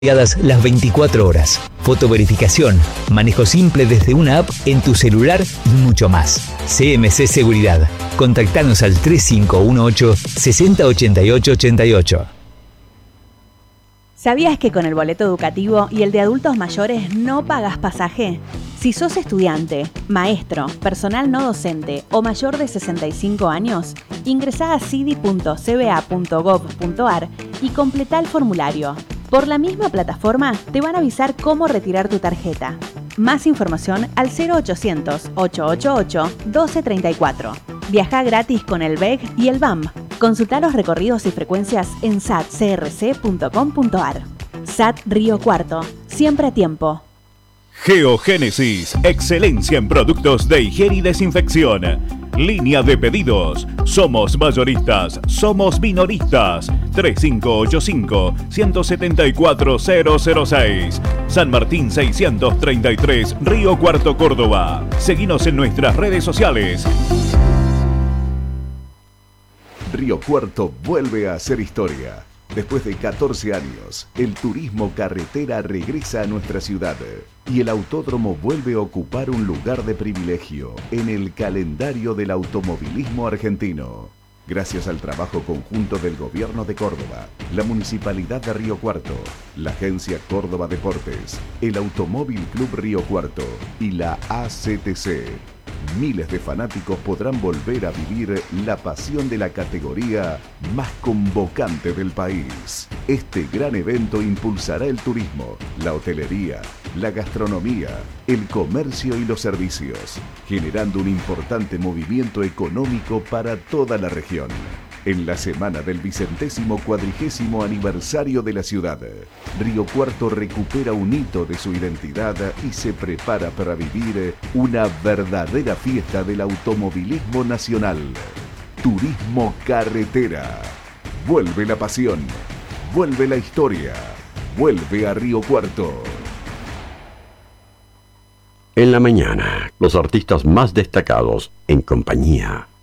las 24 horas. Fotoverificación, manejo simple desde una app en tu celular y mucho más. CMC Seguridad. Contactanos al 3518 6088 88. ¿Sabías que con el boleto educativo y el de adultos mayores no pagas pasaje? Si sos estudiante, maestro, personal no docente o mayor de 65 años, ingresá a cidi.cba.gov.ar y completá el formulario. Por la misma plataforma te van a avisar cómo retirar tu tarjeta. Más información al 0800-888-1234. Viaja gratis con el BEG y el BAM. Consulta los recorridos y frecuencias en satcrc.com.ar. SAT Río Cuarto, siempre a tiempo. Geogénesis, excelencia en productos de higiene y desinfección. Línea de pedidos. Somos mayoristas, somos minoristas. 3585-174006. San Martín 633, Río Cuarto, Córdoba. Seguinos en nuestras redes sociales. Río Cuarto vuelve a hacer historia. Después de 14 años, el turismo carretera regresa a nuestra ciudad y el autódromo vuelve a ocupar un lugar de privilegio en el calendario del automovilismo argentino. Gracias al trabajo conjunto del Gobierno de Córdoba, la Municipalidad de Río Cuarto, la Agencia Córdoba Deportes, el Automóvil Club Río Cuarto y la ACTC, miles de fanáticos podrán volver a vivir la pasión de la categoría más convocante del país. Este gran evento impulsará el turismo, la hotelería, la gastronomía, el comercio y los servicios, generando un importante movimiento económico para toda la región. En la semana del 140º aniversario de la ciudad, Río Cuarto recupera un hito de su identidad y se prepara para vivir una verdadera fiesta del automovilismo nacional. Turismo carretera. Vuelve la pasión, vuelve la historia, vuelve a Río Cuarto. En la mañana, los artistas más destacados en compañía